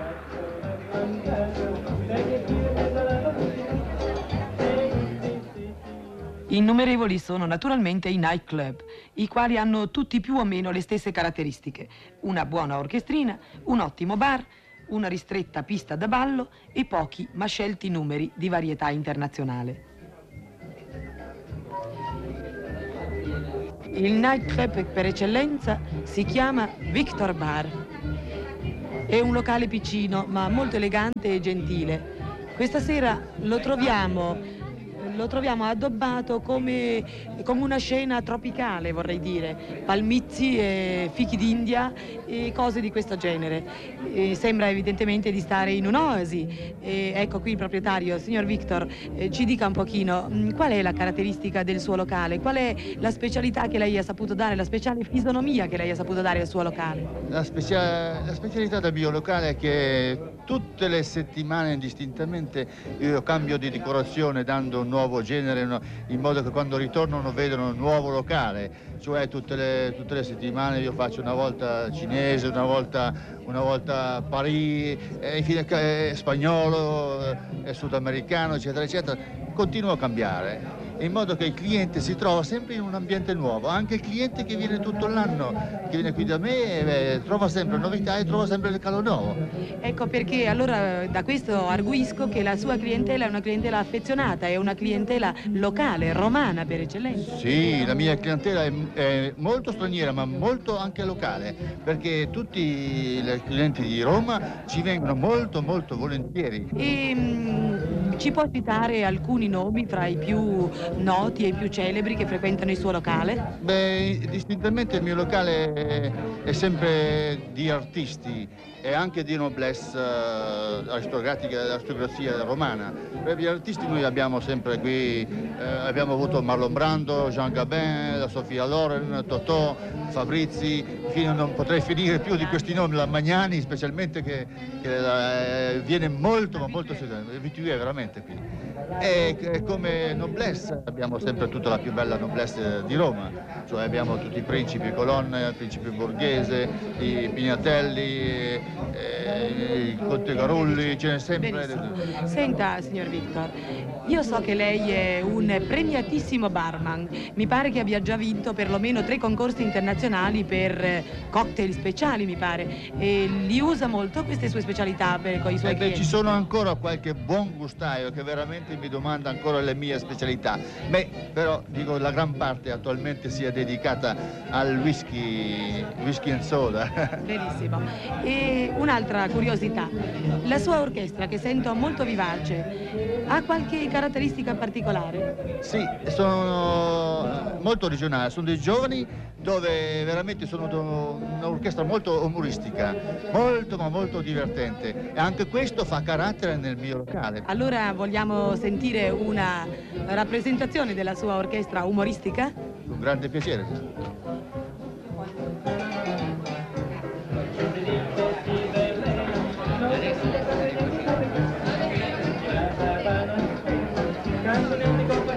Innumerevoli sono naturalmente i nightclub, i quali hanno tutti più o meno le stesse caratteristiche: una buona orchestrina, un ottimo bar, una ristretta pista da ballo e pochi ma scelti numeri di varietà internazionale. Il nightclub per eccellenza si chiama Victor Bar. È un locale piccino ma molto elegante e gentile. Questa sera lo troviamo addobbato come una scena tropicale, vorrei dire, palmizi e fichi d'India e cose di questo genere. Sembra evidentemente di stare in un'oasi. Ecco qui il proprietario, signor Victor, ci dica un pochino qual è la caratteristica del suo locale, qual è la specialità che lei ha saputo dare, la speciale fisonomia che lei ha saputo dare al suo locale. La specialità del mio locale è che tutte le settimane indistintamente io cambio di decorazione dando un nuovo genere, in modo che quando ritornano vedono un nuovo locale. Cioè tutte le settimane io faccio una volta cinese, una volta Parigi, infine spagnolo, sudamericano, eccetera, eccetera. Continuo a cambiare, in modo che il cliente si trova sempre in un ambiente nuovo. Anche il cliente che viene tutto l'anno, che viene qui da me, trova sempre novità e trova sempre il calore nuovo. Ecco perché allora da questo arguisco che la sua clientela è una clientela affezionata, è una clientela locale, romana per eccellenza. Sì, la mia clientela è molto straniera ma molto anche locale, perché tutti i clienti di Roma ci vengono molto molto volentieri. Ci può citare alcuni nomi fra i più noti e i più celebri che frequentano il suo locale? Beh, distintamente il mio locale è sempre di artisti e anche di noblesse aristocrazia romana. Per gli artisti noi abbiamo sempre qui, abbiamo avuto Marlon Brando, Jean Gabin, la Sofia Loren, Totò, Fabrizi, non potrei finire più di questi nomi, la Magnani specialmente che viene molto ma molto abitué veramente qui. E come noblesse abbiamo sempre tutta la più bella noblesse di Roma, cioè abbiamo tutti i principi Colonna, il principe Borghese, i Pignatelli, il Conte Garulli, ce n'è sempre. Benissimo. Senta, signor Victor, io so che lei è un premiatissimo barman, mi pare che abbia già vinto perlomeno 3 concorsi internazionali per cocktail speciali, mi pare, e li usa molto queste sue specialità con i suoi clienti? Ci sono ancora qualche buon gustaio che veramente mi domanda ancora le mie specialità. Però dico la gran parte attualmente sia dedicata al whisky and soda. Benissimo. E un'altra curiosità, la sua orchestra che sento molto vivace, ha qualche caratteristica particolare? Sì, sono molto originali, sono dei giovani dove veramente sono un'orchestra molto umoristica, molto ma molto divertente, e anche questo fa carattere nel mio locale. Allora vogliamo sentire una rappresentazione della sua orchestra umoristica? Un grande piacere.